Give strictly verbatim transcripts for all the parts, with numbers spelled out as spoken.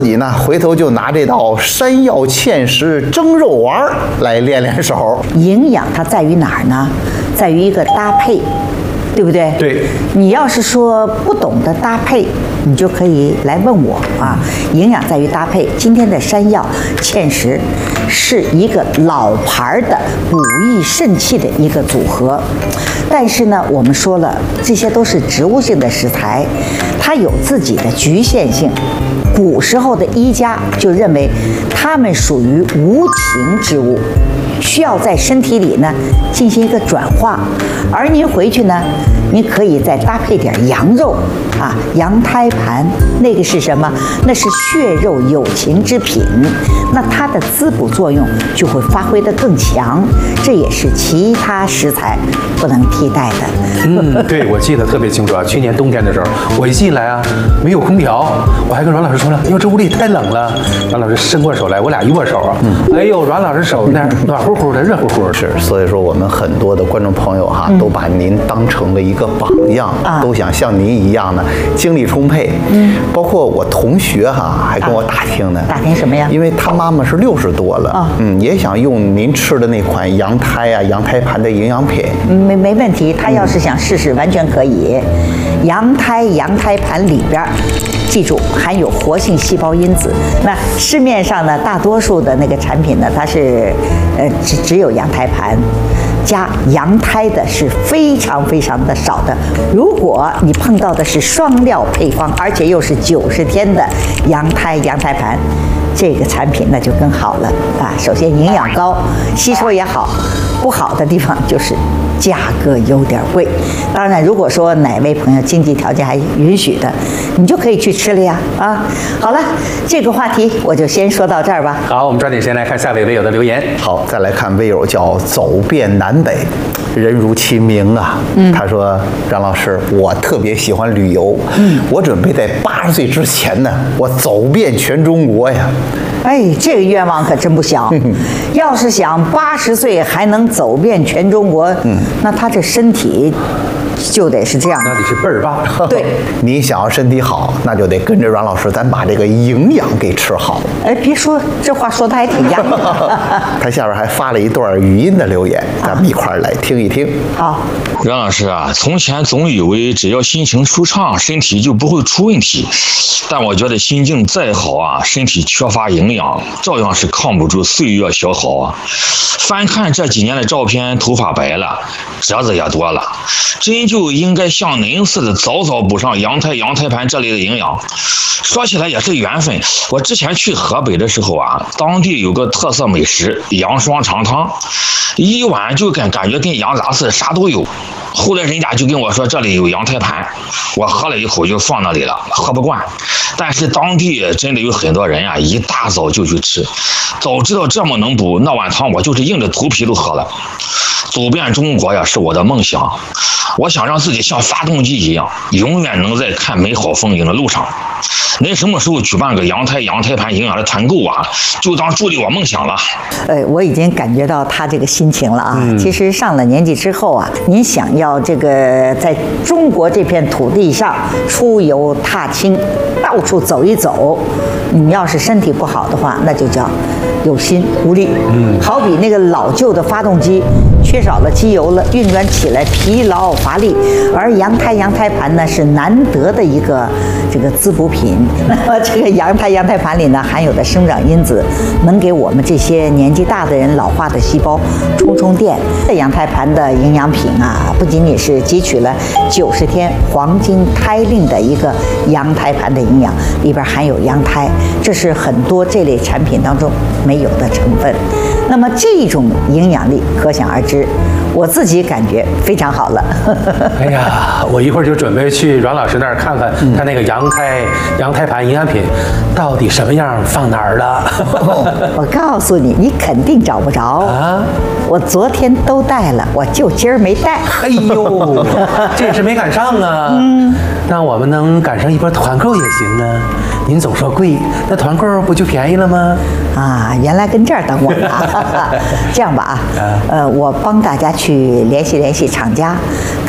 自己呢，回头就拿这道山药芡实蒸肉丸来练练手。 营养它在于哪儿呢？在于一个搭配，对不对？ 对。 你要是说不懂得搭配，你就可以来问我啊。营养在于搭配。今天的山药芡实是一个老牌的补益肾气的一个组合，但是呢，我们说了，这些都是植物性的食材，它有自己的局限性。古时候的医家就认为它们属于无情之物，需要在身体里呢进行一个转化。而您回去呢，您可以再搭配点羊肉啊，羊胎盘，那个是什么？那是血肉有情之品，那它的滋补作用就会发挥得更强，这也是其他食材不能替代的。 嗯，对，我记得特别清楚啊。去年冬天的时候，我一进来啊，没有空调，我还跟阮老师说了，哎呦，这屋里太冷了。阮老师伸过手来，我俩一握手啊，嗯、哎呦，阮老师手那暖乎乎的，热乎乎的。 是，所以说我们很多的观众朋友哈，嗯、都把您当成了一个榜样，啊、都想像您一样呢，精力充沛。嗯，包括我同学哈，还跟我打听呢。 啊、打听什么呀？ 因为他妈妈是六十多了，啊、嗯，也想用您吃的那款羊胎啊、羊胎盘的营养品。 没没问题，他要是想试试，完全可以。羊胎羊胎盘里边，记住含有活性细胞因子。那市面上呢，大多数的那个产品呢，它是呃只只有羊胎盘。加羊胎的是非常非常的少的。如果你碰到的是双料配方，而且又是九十天的羊胎羊胎盘，这个产品那就更好了啊！首先营养高，吸收也好，不好的地方就是价格有点贵。当然，如果说哪位朋友经济条件还允许的，你就可以去吃了呀！啊，好了，这个话题我就先说到这儿吧。 好，我们抓紧时间来看下位微友的留言。 好，再来看微友叫走遍南北，人如其名啊。嗯，他说：“张老师，我特别喜欢旅游，嗯，我准备在八十岁之前呢，我走遍全中国呀。” 哎，这个愿望可真不小。要是想八十岁还能走遍全中国，嗯，那他这身体就得是这样， 那得是倍儿棒。 对， 你想要身体好，那就得跟着阮老师，咱把这个营养给吃好。 哎，别说这话说的还挺洋的。 他下边还发了一段语音的留言，咱们一块儿来听一听。 好， 阮老师啊，从前总以为只要心情舒畅，身体就不会出问题。但我觉得心境再好啊，身体缺乏营养，照样是抗不住岁月消耗啊。翻看这几年的照片，头发白了，褶子也多了，真就应该像您似的早早补上羊胎、羊胎盘这类的营养。说起来也是缘分，我之前去河北的时候啊，当地有个特色美食羊双肠汤，一碗就跟感觉跟羊杂似的，啥都有。后来人家就跟我说这里有羊胎盘，我喝了一口就放那里了，喝不惯。但是当地真的有很多人啊，一大早就去吃，早知道这么能补，那碗汤我就是硬着头皮都喝了。走遍中国呀，是我的梦想。我想让自己像发动机一样，永远能在看美好风景的路上。您什么时候举办个羊胎羊胎盘营养的团购啊？就当助力我梦想了。 呃，我已经感觉到他这个心情了啊。嗯、其实上了年纪之后啊，您想要这个在中国这片土地上出游踏青，到处走一走，你要是身体不好的话，那就叫有心无力。嗯，好比那个老旧的发动机缺少了机油了，运转起来疲劳乏力。而羊胎羊胎盘呢，是难得的一个这个滋补品。那么这个羊胎羊胎盘里呢，含有的生长因子，能给我们这些年纪大的人老化的细胞充充电。这羊胎盘的营养品啊，不仅仅是汲取了九十天黄金胎令的一个羊胎盘的营养，里边含有羊胎，这是很多这类产品当中没有的成分。那么这种营养力可想而知，我自己感觉非常好了。 哎呀，我一会儿就准备去阮老师那儿看看他那个羊胎、嗯、羊胎盘营养品到底什么样，放哪儿了。 我告诉你，你肯定找不着啊！我昨天都带了，我就今儿没带。 哎呦，这也是没赶上啊。嗯，那我们能赶上一波团购也行啊。您总说贵，那团购不就便宜了吗？ 啊，原来跟这儿等我呢。这样吧啊，呃，我帮大家去联系联系厂家，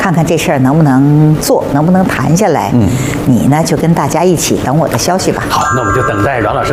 看看这事儿能不能做，能不能谈下来。嗯，你呢就跟大家一起等我的消息吧。 好，那我们就等待阮老师。